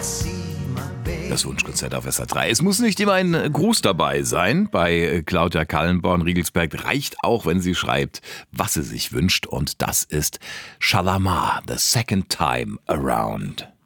Das Wunschkonzert auf SR3. Es muss nicht immer ein Gruß dabei sein. Bei Claudia Kallenborn-Riegelsberg reicht auch, wenn sie schreibt, was sie sich wünscht. Und das ist Shalamar, The Second Time Around.